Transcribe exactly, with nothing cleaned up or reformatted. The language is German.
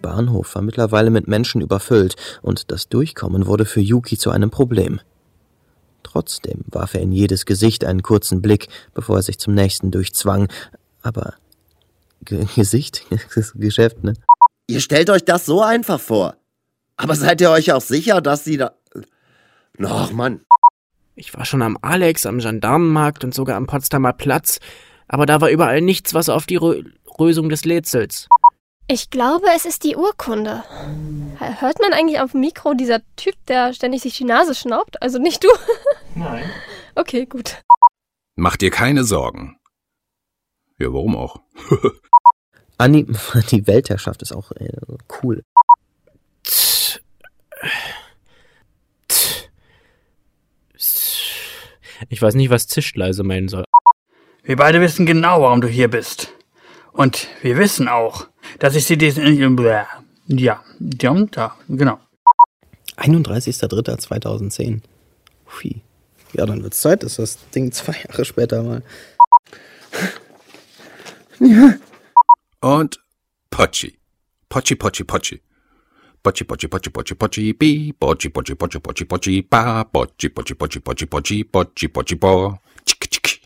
Bahnhof war mittlerweile mit Menschen überfüllt und das Durchkommen wurde für Yuki zu einem Problem. Trotzdem warf er in jedes Gesicht einen kurzen Blick, bevor er sich zum nächsten durchzwang. Aber G- Gesicht? Das ist Geschäft, ne? Ihr stellt euch das so einfach vor. Aber seid ihr euch auch sicher, dass sie da... Ach, Mann. Ich war schon am Alex, am Gendarmenmarkt und sogar am Potsdamer Platz, aber da war überall nichts, was auf die Rö- Lösung des Rätsels. Ich glaube, es ist die Urkunde. Hört man eigentlich auf dem Mikro dieser Typ, der ständig sich die Nase schnaubt? Also nicht du? Nein. Okay, gut. Mach dir keine Sorgen. Ja, warum auch? Anni, die Weltherrschaft ist auch äh, cool. Tch. Tch. Ich weiß nicht, was Zischleise meinen soll. Wir beide wissen genau, warum du hier bist. Und wir wissen auch, dass ich sie diesen... Ja, da, genau. einunddreißigster dritter zweitausendzehn. Ui. Ja, dann wird's Zeit, dass das Ding zwei Jahre später mal... Ja. Und Pochi. Pochi, Pochi, Pochi. Pochi, Pochi, Pochi, Pochi, Pochi, bi. Pochi, Pochi, Pochi, Pochi, Pochi, ba. Pochi, Pochi, Pochi, Pochi, Pochi, Pochi, Pochi, Pochi, bo. Tschik, tschik.